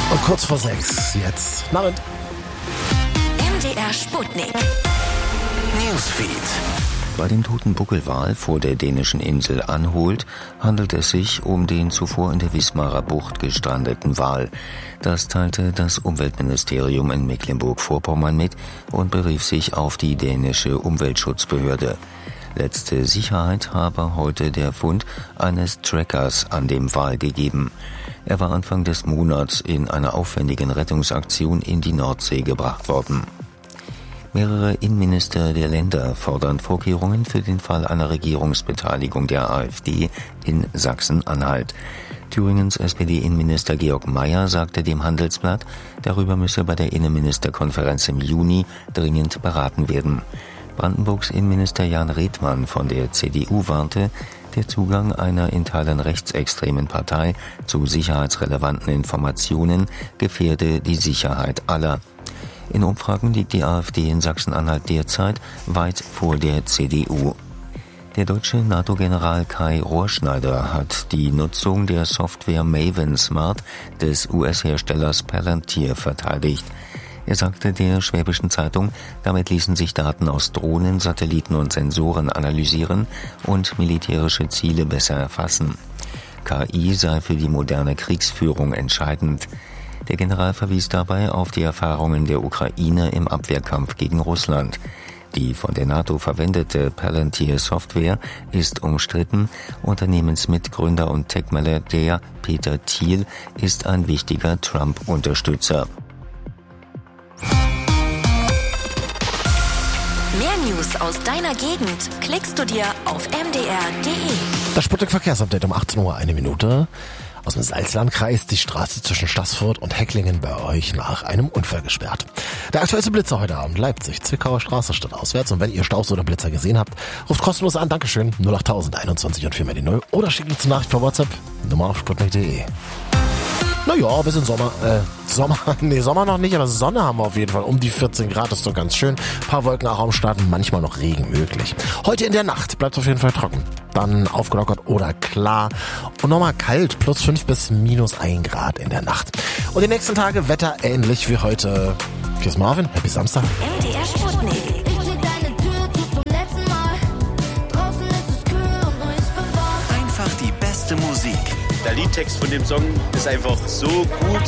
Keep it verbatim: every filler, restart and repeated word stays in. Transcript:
Und kurz vor sechs, jetzt. Abend. M D R Sputnik. Newsfeed. Bei dem toten Buckelwal vor der dänischen Insel Anholt handelt es sich um den zuvor in der Wismarer Bucht gestrandeten Wal. Das teilte das Umweltministerium in Mecklenburg-Vorpommern mit und berief sich auf die dänische Umweltschutzbehörde. Letzte Sicherheit habe heute der Fund eines Trackers an dem Wal gegeben. Er war Anfang des Monats in einer aufwendigen Rettungsaktion in die Nordsee gebracht worden. Mehrere Innenminister der Länder fordern Vorkehrungen für den Fall einer Regierungsbeteiligung der AfD in Sachsen-Anhalt. Thüringens S P D-Innenminister Georg Mayer sagte dem Handelsblatt, darüber müsse bei der Innenministerkonferenz im Juni dringend beraten werden. Brandenburgs Innenminister Jan Redmann von der C D U warnte, der Zugang einer in Teilen rechtsextremen Partei zu sicherheitsrelevanten Informationen gefährde die Sicherheit aller. In Umfragen liegt die AfD in Sachsen-Anhalt derzeit weit vor der C D U. Der deutsche NATO-General Kai Rohrschneider hat die Nutzung der Software Maven Smart des U S-Herstellers Palantir verteidigt. Er sagte der Schwäbischen Zeitung, damit ließen sich Daten aus Drohnen, Satelliten und Sensoren analysieren und militärische Ziele besser erfassen. K I sei für die moderne Kriegsführung entscheidend. Der General verwies dabei auf die Erfahrungen der Ukraine im Abwehrkampf gegen Russland. Die von der NATO verwendete Palantir-Software ist umstritten. Unternehmensmitgründer und Tech-Milliardär Peter Thiel ist ein wichtiger Trump-Unterstützer. Mehr News aus deiner Gegend klickst du dir auf m d r punkt d e. Das Sputnik-Verkehrsupdate um achtzehn Uhr, eine Minute. Aus dem Salzlandkreis die Straße zwischen Staßfurt und Hecklingen bei euch nach einem Unfall gesperrt. Der aktuellste Blitzer heute Abend, Leipzig, Zwickauer Straße stadtauswärts. Und wenn ihr Staus oder Blitzer gesehen habt, ruft kostenlos an. Dankeschön. null acht tausend einundzwanzig und vier mal die null. Oder schickt uns eine Nachricht per WhatsApp. Nummer auf sputnik punkt d e. Naja, bisschen Sommer, äh, Sommer, nee, Sommer noch nicht, aber Sonne haben wir auf jeden Fall. Um die vierzehn Grad ist doch ganz schön. Ein paar Wolken auch am Start, manchmal noch Regen möglich. Heute in der Nacht bleibt es auf jeden Fall trocken. Dann aufgelockert oder klar. Und nochmal kalt, plus fünf bis minus ein Grad in der Nacht. Und die nächsten Tage Wetter ähnlich wie heute. Hier ist Marvin, Happy Samstag. M D R Sputnik. Einfach die beste Musik. Der Liedtext von dem Song ist einfach so gut.